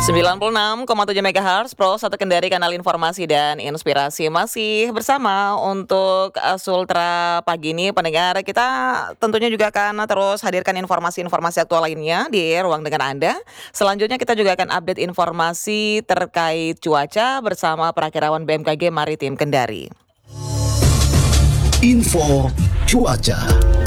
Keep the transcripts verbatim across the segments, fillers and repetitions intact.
sembilan puluh enam koma tujuh megahertz Pro satu Kendari, kanal informasi dan inspirasi. Masih bersama untuk uh, Sultra pagi ini, pendengar kita tentunya juga akan terus hadirkan informasi-informasi aktual lainnya di ruang dengan Anda. Selanjutnya kita juga akan update informasi terkait cuaca bersama Perakirawan B M K G Maritim Kendari. Info cuaca.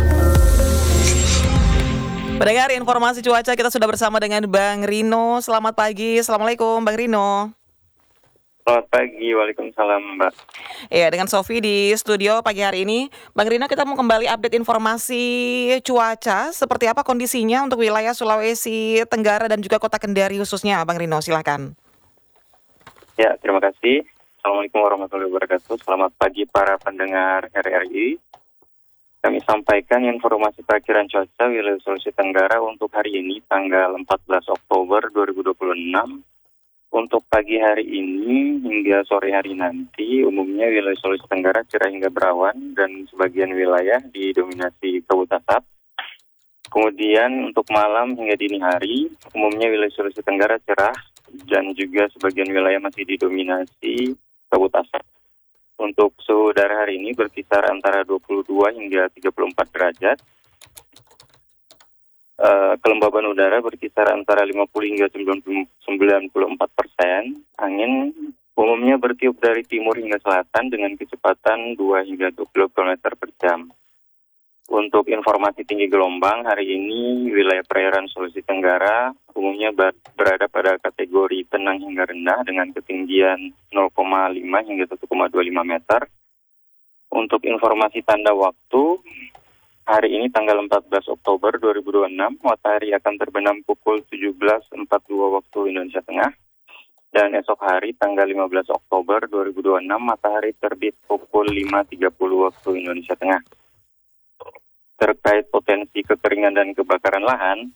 Pendengar, informasi cuaca kita sudah bersama dengan Bang Rino. Selamat pagi, Assalamualaikum Bang Rino. Selamat pagi, Waalaikumsalam Mbak. Ya, dengan Sofi di studio pagi hari ini. Bang Rino, kita mau kembali update informasi cuaca. Seperti apa kondisinya untuk wilayah Sulawesi Tenggara dan juga Kota Kendari khususnya, Bang Rino, silakan. Ya, terima kasih. Assalamualaikum warahmatullahi wabarakatuh. Selamat pagi para pendengar R R I. Kami sampaikan informasi perakiran cuaca wilayah Sulawesi Tenggara untuk hari ini tanggal empat belas Oktober dua ribu dua puluh enam. Untuk pagi hari ini hingga sore hari nanti umumnya wilayah Sulawesi Tenggara cerah hingga berawan dan sebagian wilayah didominasi kabut asap. Kemudian untuk malam hingga dini hari umumnya wilayah Sulawesi Tenggara cerah dan juga sebagian wilayah masih didominasi kabut asap. Untuk suhu udara hari ini berkisar antara dua puluh dua hingga tiga puluh empat derajat. Uh, kelembaban udara berkisar antara lima puluh hingga sembilan puluh empat persen. Angin umumnya bertiup dari timur hingga selatan dengan kecepatan dua hingga dua puluh kilometer per jam. Untuk informasi tinggi gelombang, hari ini wilayah perairan Sulawesi Tenggara umumnya berada pada kategori tenang hingga rendah dengan ketinggian nol koma lima hingga satu koma dua lima meter. Untuk informasi tanda waktu, hari ini tanggal empat belas Oktober dua ribu dua puluh enam, matahari akan terbenam pukul tujuh belas empat puluh dua waktu Indonesia Tengah. Dan esok hari tanggal lima belas Oktober dua ribu dua puluh enam, matahari terbit pukul lima tiga puluh waktu Indonesia Tengah. Terkait potensi kekeringan dan kebakaran lahan,